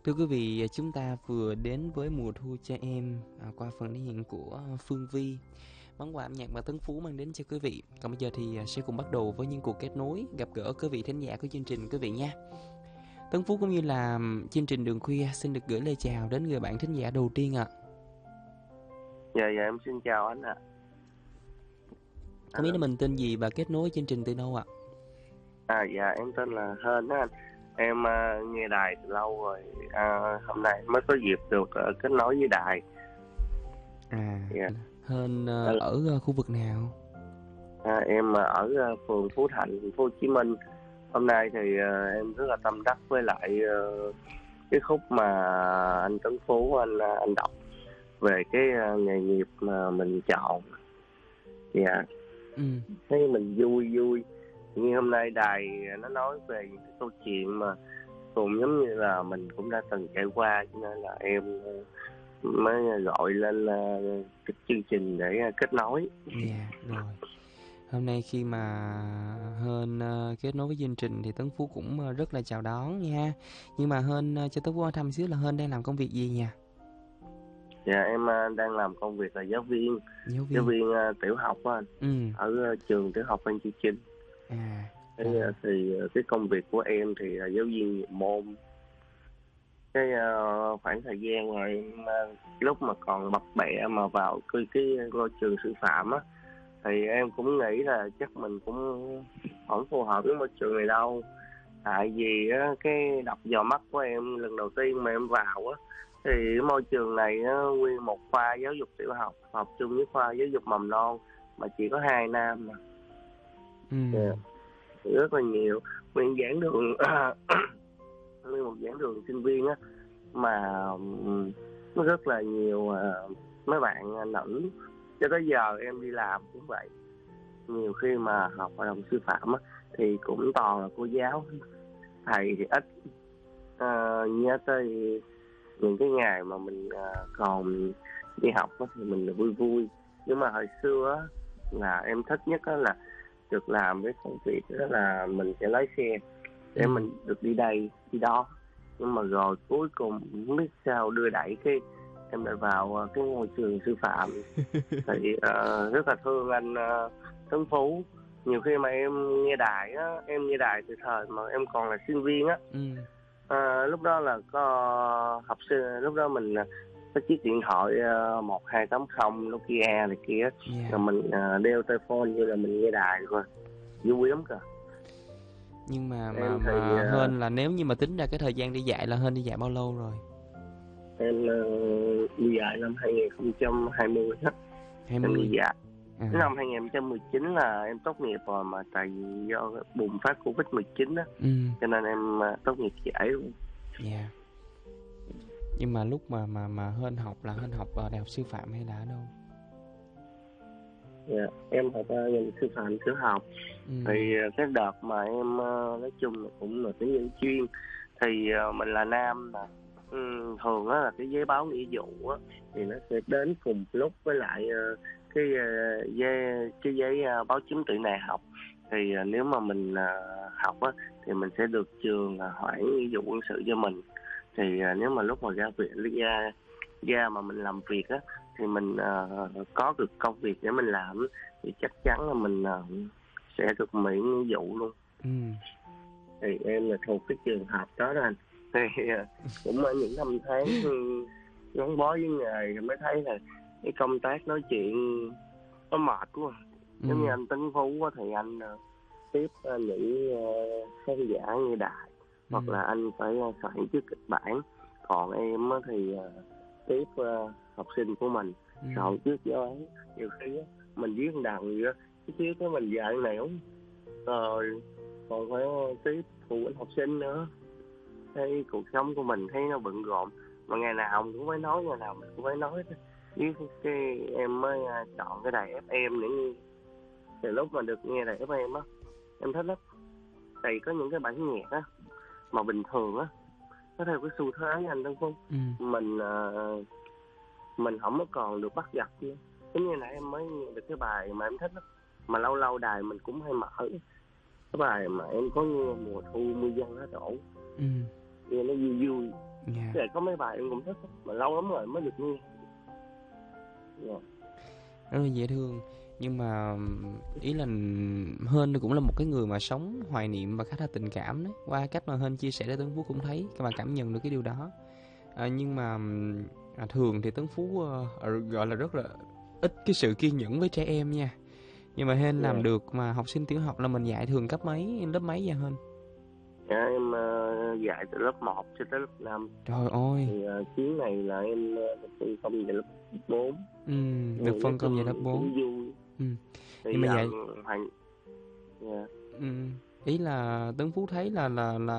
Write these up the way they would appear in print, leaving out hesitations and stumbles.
Thưa quý vị, chúng ta vừa đến với mùa thu cho em qua phần thể hiện của Phương Vi. Món quà âm nhạc mà Tấn Phú mang đến cho quý vị. Còn bây giờ thì sẽ cùng bắt đầu với những cuộc kết nối, gặp gỡ quý vị thính giả của chương trình quý vị nha. Tấn Phú cũng như là chương trình Đường Khuya xin được gửi lời chào đến người bạn thính giả đầu tiên ạ. Dạ em xin chào anh ạ. Không biết là mình tên gì và kết nối chương trình từ đâu ạ? Dạ em tên là Hên á anh. Em nghe đài từ lâu rồi. Hôm nay mới có dịp được kết nối với đài. Dạ. Hên ở khu vực nào? Em ở phường Phú Thạnh, thành phố Hồ Chí Minh. Hôm nay thì em rất là tâm đắc với lại cái khúc mà anh Tấn Phú anh đọc về cái nghề nghiệp mà mình chọn. Dạ. Thấy mình vui. Như hôm nay đài nó nói về những cái câu chuyện mà cũng giống như là mình cũng đã từng trải qua, cho nên là em mới gọi lên cái chương trình để kết nối. Dạ rồi. Hôm nay khi mà Hên kết nối với chương trình thì Tấn Phú cũng rất là chào đón nha. Nhưng mà Hên cho Tấn Phú hỏi thăm xíu là Hên đang làm công việc gì nha? Dạ em đang làm công việc là giáo viên tiểu học á anh. Ở trường tiểu học Phan Chu Trinh. Thì cái công việc của em thì là giáo viên nhiều môn. Cái khoảng thời gian rồi lúc mà còn bập bẹ mà vào cái ngôi trường sư phạm á, thì em cũng nghĩ là chắc mình cũng không phù hợp với môi trường này đâu. Tại vì á, cái đập vào mắt của em lần đầu tiên mà em vào á, thì môi trường này á, nguyên một khoa giáo dục tiểu học học chung với khoa giáo dục mầm non mà chỉ có 2 nam mà. Rất là nhiều nguyên giảng đường nguyên một giảng đường sinh viên á mà nó rất là nhiều mấy bạn nữ. Cho tới giờ em đi làm cũng vậy, nhiều khi mà học hội đồng sư phạm á thì cũng toàn là cô giáo, thầy thì ít. Nhớ tới những cái ngày mà mình còn đi học á thì mình là vui. Nhưng mà hồi xưa á là em thích nhất á là được làm cái công việc đó là mình sẽ lái xe để mình được đi đây đi đó. Nhưng mà rồi cuối cùng không biết sao đưa đẩy cái em lại vào cái ngôi trường sư phạm. Thì rất là thương anh Tấn Phú. Nhiều khi mà em nghe đài á, em nghe đài từ thời mà em còn là sinh viên á. Lúc đó là có học sinh, lúc đó mình có chiếc điện thoại 1280 Nokia này kia, rồi mình đeo tai phone như là mình nghe đài rồi, vui lắm cơ. Nhưng mà Hên là nếu như mà tính ra cái thời gian đi dạy là Hên đi dạy bao lâu rồi? Em đi dạy năm 2020 hết. 20. Em đi dạy. Năm 2019 là em tốt nghiệp rồi, mà tại vì do bùng phát Covid-19 á, cho nên em tốt nghiệp trễ luôn. Dạ. Nhưng mà lúc mà Hên học là Hên học ở đại học sư phạm hay là ở đâu? Dạ, em học ngành sư phạm tiểu học. Thì cái đợt mà em nói chung là cũng là tiếng nhân chuyên, thì mình là nam mà thường á là cái giấy báo nghĩa vụ á thì nó sẽ đến cùng lúc với lại cái giấy báo chứng tự này học. Thì nếu mà mình học á thì mình sẽ được trường hoãn nghĩa vụ quân sự cho mình. Thì nếu mà lúc mà ra viện ra mà mình làm việc á thì mình có được công việc để mình làm thì chắc chắn là mình sẽ được miễn nghĩa vụ luôn. Thì em là thuộc cái trường hợp đó anh. Thì cũng ở những năm tháng gắn bó với nghề thì mới thấy là cái công tác nói chuyện nó mệt quá. Giống như anh Tấn Phú thì anh tiếp những khán giả như đài, hoặc là anh phải soạn trước kịch bản. Còn em thì tiếp học sinh của mình soạn trước giáo án. Nhiều khi mình viết đằng gì đó cái xíu cái mình dạy nẻo rồi còn phải tiếp phụ huynh học sinh nữa. Cái cuộc sống của mình thấy nó bận rộn, mà ngày nào cũng phải nói, ngày nào mình cũng phải nói. Với cái em mới chọn cái đài FM để từ lúc mà được nghe đài FM á em thích lắm. Tại có những cái bản nhạc á mà bình thường á nó theo cái xu thế anh Tân Phú, mình không có còn được bắt gặp nữa. Giống như nãy em mới nghe được cái bài mà em thích lắm, mà lâu lâu đài mình cũng hay mở cái bài mà em có nghe mùa thu mưa giăng lá đổ, nghe nó vui vui. Để có mấy bài em cũng thích mà lâu lắm rồi mới được nghe. Rất là dễ thương. Nhưng mà ý là Hên cũng là một cái người mà sống hoài niệm và khá là tình cảm đấy. Qua cách mà Hên chia sẻ để Tuấn Phú cũng thấy và cảm nhận được cái điều đó. Nhưng mà thường thì Tuấn Phú gọi là rất là ít cái sự kiên nhẫn với trẻ em nha. Nhưng mà Hên làm được. Mà học sinh tiểu học là mình dạy thường cấp mấy, lớp mấy vậy Hên? Dạ em dạy từ lớp 1 cho tới lớp 5. Trời ơi. Thì chuyến này là em được phân công về lớp 4. Được phân công về lớp 4. Cũng vui. Nhưng mà vậy ý là Tuấn Phú thấy là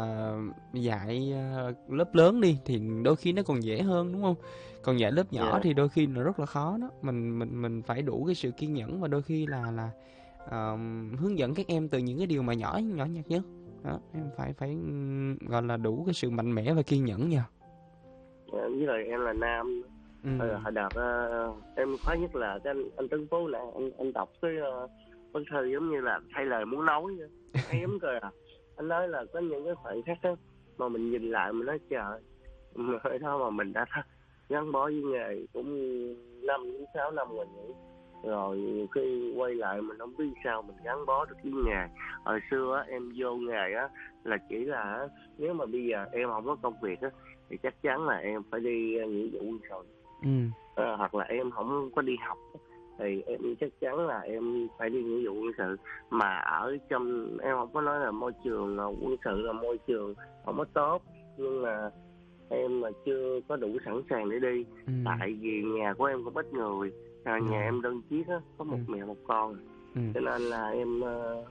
dạy lớp lớn đi thì đôi khi nó còn dễ hơn đúng không? Còn dạy lớp nhỏ thì đôi khi nó rất là khó đó. Mình phải đủ cái sự kiên nhẫn và đôi khi là hướng dẫn các em từ những cái điều mà nhỏ nhặt nhất. Đó, em phải gọi là đủ cái sự mạnh mẽ và kiên nhẫn nha. Với lại em là nam. Hồi đợt em khoái nhất là cái anh Tuấn Phú nè, anh đọc cái văn thư giống như là thay lời muốn nói vậy. Hay lắm cơ à. Anh nói là có những cái khoảnh khắc đó mà mình nhìn lại mình nói trời, ở đó mà mình đã gắn bó với nghề cũng 5 đến 6 năm rồi nhỉ. Rồi khi quay lại mình không biết sao mình gắn bó được với nghề. Hồi xưa á, em vô nghề á là chỉ là nếu mà bây giờ em không có công việc á thì chắc chắn là em phải đi nghĩa vụ quân sự. Hoặc là em không có đi học thì em chắc chắn là em phải đi nghĩa vụ quân sự. Mà ở trong em không có nói là môi trường quân sự là môi trường không có tốt, nhưng mà em mà chưa có đủ sẵn sàng để đi. Tại vì nhà của em cũng ít người, nhà em đơn chiếc á, có một mẹ một con, cho nên là em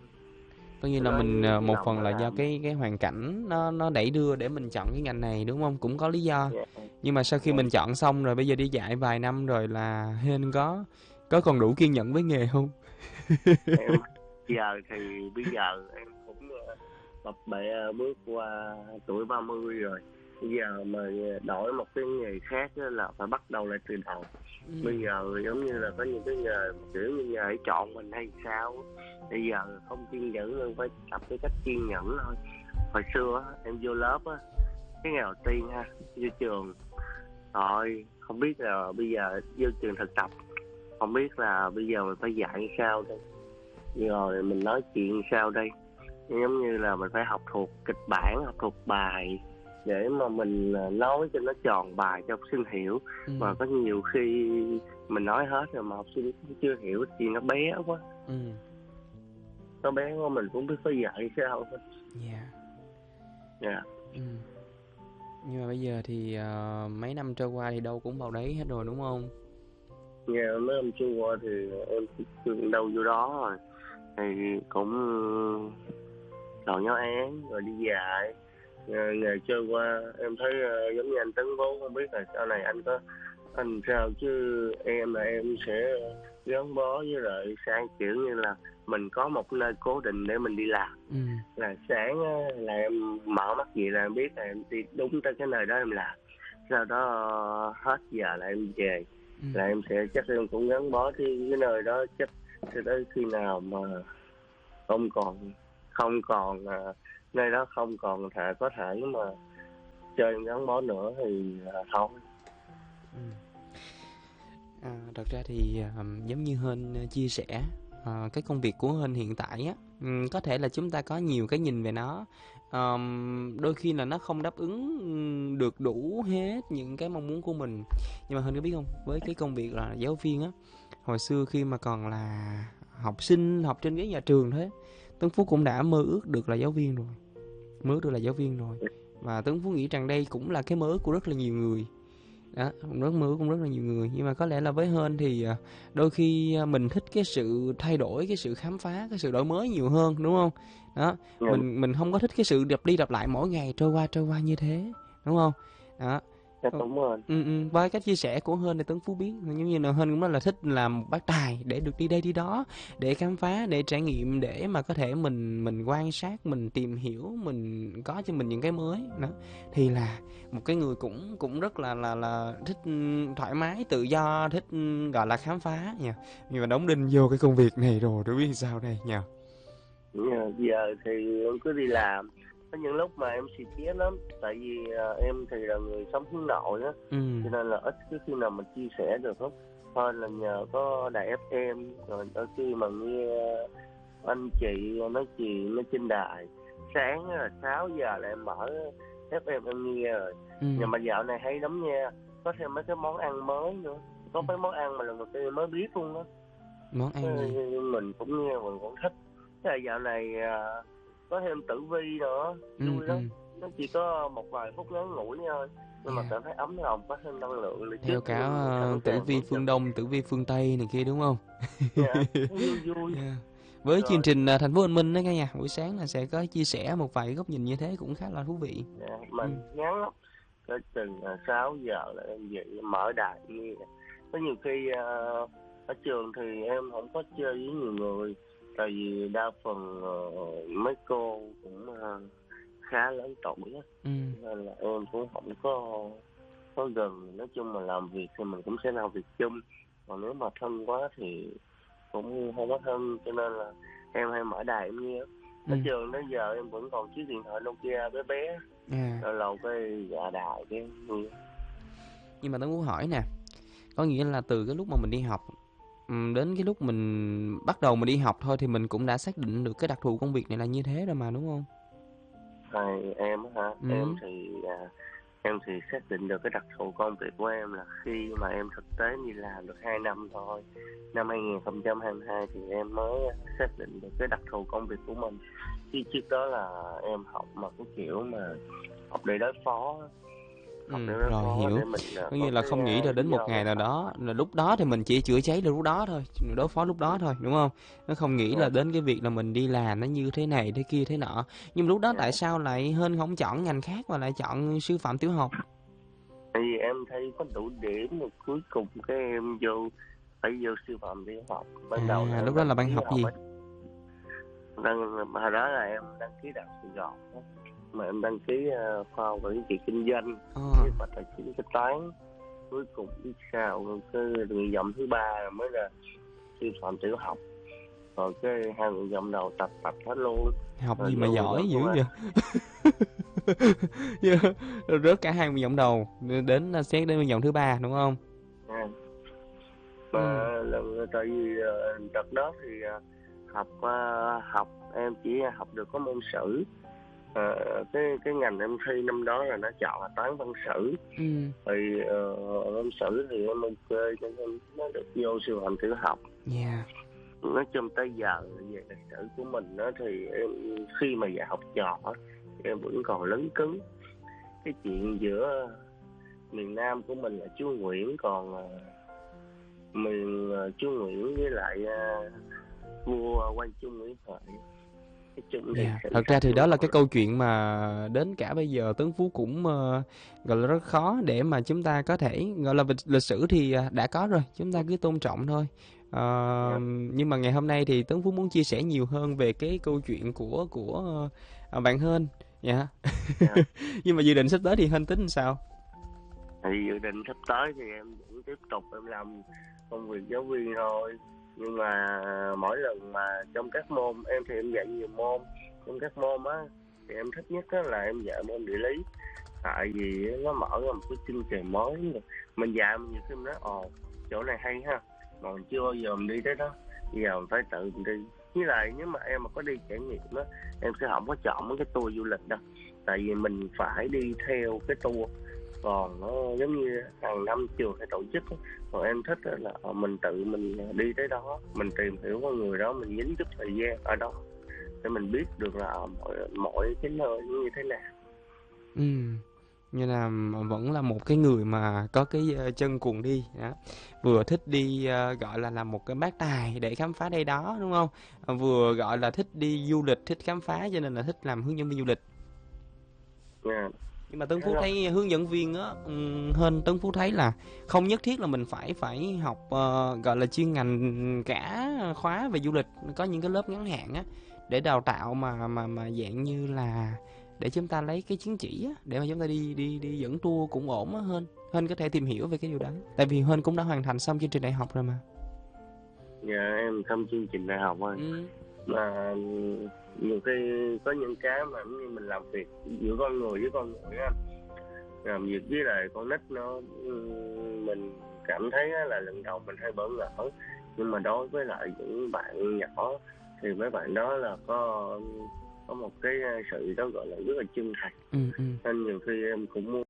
tất nhiên là mình một phần là do cái hoàn cảnh nó đẩy đưa để mình chọn cái ngành này đúng không, cũng có lý do. Nhưng mà sau khi mình chọn xong rồi bây giờ đi dạy vài năm rồi là Hên có còn đủ kiên nhẫn với nghề không? Em bây giờ em cũng bập bẹ bước qua tuổi 30 rồi. Bây giờ mà đổi một cái nghề khác là phải bắt đầu lại từ đầu. Bây giờ giống như là có những cái nghề kiểu như nghề chọn mình hay sao. Bây giờ không kiên nhẫn nên phải tập cái cách kiên nhẫn thôi. Hồi xưa em vô lớp á, cái ngày đầu tiên vô trường rồi không biết là bây giờ vô trường thực tập, không biết là bây giờ mình phải dạy sao đây, rồi mình nói chuyện sao đây. Giống như là mình phải học thuộc kịch bản, học thuộc bài để mà mình nói cho nó tròn bài cho học sinh hiểu. Mà có nhiều khi mình nói hết rồi mà học sinh cũng chưa hiểu thì nó bé quá. Nó bé quá mình cũng biết phải dạy sao. Nhưng mà bây giờ thì mấy năm trôi qua thì đâu cũng vào đấy hết rồi đúng không? Mấy năm trôi qua thì em đâu vô đó rồi. Thì cũng chọn giáo án rồi đi dạy. Ngày trôi qua em thấy giống như anh Tấn Vốn, không biết là sau này anh sao, chứ em là em sẽ gắn bó với lại sang kiểu như là mình có một nơi cố định để mình đi làm. Là sáng là em mở mắt gì là em biết là em đi đúng tới cái nơi đó em làm, sau đó hết giờ là em về. Là em sẽ chắc em cũng gắn bó với cái nơi đó chắc cho tới khi nào mà không còn nơi đó không còn có thể mà chơi gắn bó nữa thì thôi. Thật ra thì giống như Hên chia sẻ, cái công việc của Hên hiện tại á, có thể là chúng ta có nhiều cái nhìn về nó. Đôi khi là nó không đáp ứng được đủ hết những cái mong muốn của mình. Nhưng mà Hên có biết không, với cái công việc là giáo viên á, hồi xưa khi mà còn là học sinh học trên ghế nhà trường thế, Tuấn Phú cũng đã mơ ước được là giáo viên rồi. Và Tuấn Phú nghĩ rằng đây cũng là cái mơ ước của rất là nhiều người. Đó, mơ ước cũng rất là nhiều người. Nhưng mà có lẽ là với Hên thì đôi khi mình thích cái sự thay đổi, cái sự khám phá, cái sự đổi mới nhiều hơn đúng không? Đó, mình không có thích cái sự lặp đi lặp lại mỗi ngày trôi qua như thế, đúng không? Đó. Đúng rồi. Qua cách chia sẻ của Hên thì Tuấn Phú biết giống như là Hên cũng rất là thích làm bác tài để được đi đây đi đó, để khám phá, để trải nghiệm, để mà có thể mình quan sát, mình tìm hiểu, mình có cho mình những cái mới đó. Thì là một cái người cũng rất là thích thoải mái, tự do, thích gọi là khám phá nha. Nhưng mà đóng đinh vô cái công việc này rồi, đâu biết sao đây nha. Giờ thì em cứ đi làm có những lúc mà em stress lắm, tại vì em thì là người sống hướng nội á, cho nên là ít cái khi nào mình chia sẻ được hết. Thôi là nhờ có đài FM, rồi đôi khi mà nghe anh chị nói chuyện ở trên đài, sáng là 6 giờ là em mở FM em nghe rồi. Nhưng mà dạo này hay lắm nha, có thêm mấy cái món ăn mới nữa, có mấy món ăn mà lần đầu tiên mới biết luôn đó. Món ăn gì? Mình cũng nghe, mình cũng thích. Thế là dạo này có thêm Tử Vi nữa, vui lắm. Nó chỉ có một vài phút ngắn ngủi thôi, nhưng mà cảm thấy ấm lòng, có thêm năng lượng. Theo cả Tử Vi phương Đông, Tử Vi phương Tây này kia đúng không? Vui. Với chương trình Thành phố Bình Minh đó cả nhà, buổi sáng là sẽ có chia sẻ một vài góc nhìn như thế cũng khá là thú vị. Mình ngắn lắm, tới chừng 6 giờ là em dậy mở đài nghe. Có nhiều khi ở trường thì em không có chơi với nhiều người, tại vì đa phần mấy cô cũng khá lớn tuổi á, nên là em cũng không có gần. Nói chung mà làm việc thì mình cũng sẽ làm việc chung, còn nếu mà thân quá thì cũng không có thân, cho nên là em hay mở đài em nghe. Ở trường đến giờ em vẫn còn chiếc điện thoại Nokia bé bé, lâu lâu cái gạ đài cái nghe. Nhưng mà tôi muốn hỏi nè, có nghĩa là từ cái lúc mà mình đi học đến cái lúc mình bắt đầu mình đi học thôi thì mình cũng đã xác định được cái đặc thù công việc này là như thế rồi mà, đúng không? Em hả? Em thì xác định được cái đặc thù công việc của em là khi mà em thực tế đi làm được 2 năm thôi. Năm 2022 thì em mới xác định được cái đặc thù công việc của mình. Chứ trước đó là em học mà cái kiểu mà học để đối phó. Rồi hiểu. Có nghĩa là không nghĩ ra đến một ngày nào đó, là lúc đó thì mình chỉ chữa cháy được lúc đó thôi, đối phó lúc đó thôi, đúng không? Nó không nghĩ là đến cái việc là mình đi làm nó như thế này thế kia thế nọ. Nhưng lúc đó tại sao lại Hên không chọn ngành khác mà lại chọn sư phạm tiểu học? Tại vì em thấy có đủ điểm, rồi cuối cùng cái em phải vô sư phạm tiểu học. Ban đầu là lúc đó là bạn học gì? Hồi đó là em đăng ký Đại học Sài Gòn, mà em đăng ký khoa quản trị kinh doanh với khoa tài chính kế toán. Cuối cùng biết sao cái nguyện vọng thứ 3 mới là sư phạm tiểu học, rồi cái 2 nguyện vọng đầu tập hết luôn. Học gì mà giỏi dữ vậy? Rớt cả 2 nguyện vọng đầu đến xét đến nguyện vọng thứ 3 đúng không? Mà tại vì đợt đó thì học em chỉ học được có môn sử. Cái ngành em thi năm đó là nó chọn là toán văn sử. Thì môn sử thì em ok, cho nên nó được vô sư phạm tiểu học. Nói chung tới giờ về lịch sử của mình đó, thì em khi mà dạy học trò thì em vẫn còn lấn cứng cái chuyện giữa miền Nam của mình là chúa Nguyễn, còn miền chúa Nguyễn với lại vua Quang Trung Nguyễn Huệ. Thật ra thì đó là cái câu chuyện mà đến cả bây giờ Tấn Phú cũng gọi là rất khó để mà chúng ta có thể gọi là lịch sử thì đã có rồi, chúng ta cứ tôn trọng thôi. Nhưng mà ngày hôm nay thì Tấn Phú muốn chia sẻ nhiều hơn về cái câu chuyện của bạn Hên. Nhưng mà dự định sắp tới thì Hên tính sao? Thì dự định sắp tới thì em vẫn tiếp tục em làm công việc giáo viên thôi. Nhưng mà mỗi lần mà trong các môn em thì em dạy nhiều môn, trong các môn á thì em thích nhất là em dạy môn địa lý, tại vì nó mở ra một cái chương trình mới. Mình dạy nhiều khi mình nói chỗ này hay ha, mà mình chưa bao giờ mình đi tới đó, bây giờ mình phải tự mình đi. Với lại nếu mà em mà có đi trải nghiệm á, em sẽ không có chọn mấy cái tour du lịch đâu, tại vì mình phải đi theo cái tour, còn nó giống như hàng năm trường hay tổ chức. Còn em thích là mình tự mình đi tới đó, mình tìm hiểu con người đó, mình nhín chút thời gian ở đó để mình biết được là mọi cái nơi như thế nào. Như là vẫn là một cái người mà có cái chân cuồng đi đó. Vừa thích đi gọi là làm một cái bác tài để khám phá đây đó, đúng không? Vừa gọi là thích đi du lịch, thích khám phá, cho nên là thích làm hướng dẫn viên du lịch. Nhưng mà Tấn Phú thấy hướng dẫn viên á, Hên Tấn Phú thấy là không nhất thiết là mình phải học gọi là chuyên ngành cả khóa về du lịch. Có những cái lớp ngắn hạn á để đào tạo mà dạng như là để chúng ta lấy cái chứng chỉ á, để mà chúng ta đi dẫn tour cũng ổn á. Hên có thể tìm hiểu về cái điều đó, tại vì Hên cũng đã hoàn thành xong chương trình đại học rồi mà. Dạ em xong chương trình đại học rồi. Mà nhiều khi có những cái mà như mình làm việc giữa con người với con người á, làm việc với lại con nít nó mình cảm thấy là lần đầu mình hơi bỡ ngỡ, nhưng mà đối với lại những bạn nhỏ thì mấy bạn đó là có một cái sự đó gọi là rất là chân thành. Nên nhiều khi em cũng muốn